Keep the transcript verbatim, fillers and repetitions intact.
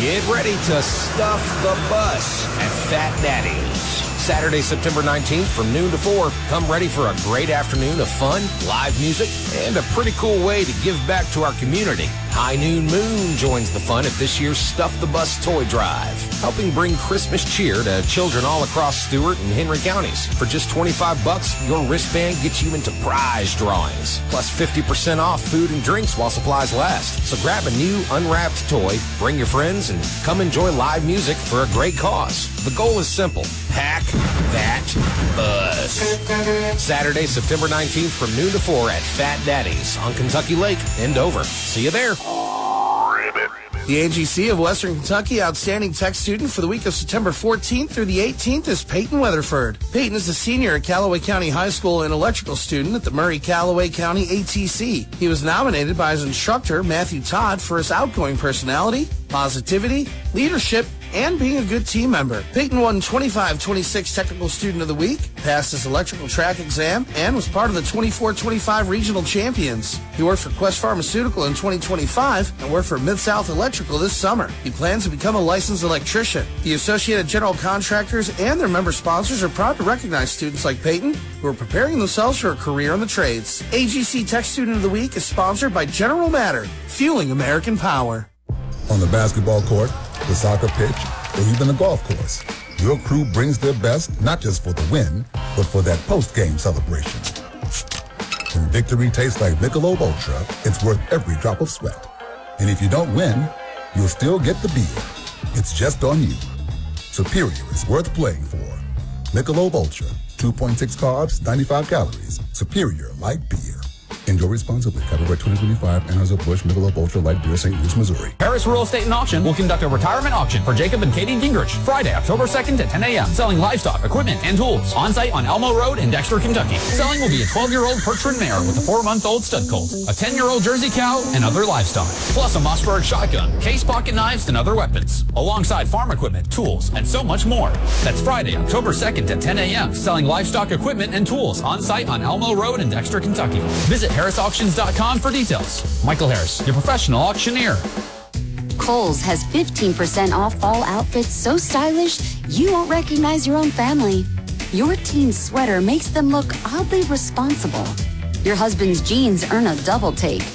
Get ready to stuff the bus at Fat Daddy's. Saturday, September nineteenth from noon to four. Come ready for a great afternoon of fun, live music, and a pretty cool way to give back to our community. High Noon Moon joins the fun at this year's Stuff the Bus Toy Drive, helping bring Christmas cheer to children all across Stewart and Henry counties. For just twenty-five bucks, your wristband gets you into prize drawings, plus fifty percent off food and drinks while supplies last. So grab a new unwrapped toy, bring your friends, and come enjoy live music for a great cause. The goal is simple. Pack that bus. Saturday, September nineteenth from noon to four at Fat Daddy's on Kentucky Lake in Dover. See you there. The A G C of Western Kentucky Outstanding Tech Student for the week of September fourteenth through the eighteenth is Peyton Weatherford. Peyton is a senior at Callaway County High School and electrical student at the Murray-Callaway County A T C. He was nominated by his instructor, Matthew Todd, for his outgoing personality, positivity, leadership, and being a good team member. Peyton won twenty-five twenty-six Technical Student of the Week, passed his electrical track exam, and was part of the twenty-four twenty-five Regional Champions. He worked for Quest Pharmaceutical in twenty twenty-five and worked for Mid-South Electrical this summer. He plans to become a licensed electrician. The Associated General Contractors and their member sponsors are proud to recognize students like Peyton who are preparing themselves for a career in the trades. A G C Tech Student of the Week is sponsored by General Matter, fueling American power. On the basketball court, the soccer pitch, or even the golf course, your crew brings their best not just for the win, but for that post-game celebration. When victory tastes like Michelob Ultra, it's worth every drop of sweat. And if you don't win, you'll still get the beer. It's just on you. Superior is worth playing for. Michelob Ultra, two point six carbs, ninety-five calories. Superior light beer. Enjoy responsibly. Copyright twenty twenty-five, Anheuser-Busch, Michelob Ultra Light Beer, Saint Louis, Missouri. Harris Real Estate and Auction will conduct a retirement auction for Jacob and Katie Gingrich Friday, October second at ten a.m. Selling livestock, equipment, and tools on site on Elmo Road in Dexter, Kentucky. Selling will be a twelve-year-old Percheron mare with a four-month-old stud colt, a ten-year-old Jersey cow, and other livestock. Plus a Mossberg shotgun, case pocket knives, and other weapons, alongside farm equipment, tools, and so much more. That's Friday, October second at ten a.m. Selling livestock, equipment, and tools on site on Elmo Road in Dexter, Kentucky. Visit harris auctions dot com for details. Michael Harris, your professional auctioneer. Kohl's has fifteen percent off fall outfits so stylish you won't recognize your own family. Your teen's sweater makes them look oddly responsible. Your husband's jeans earn a double take.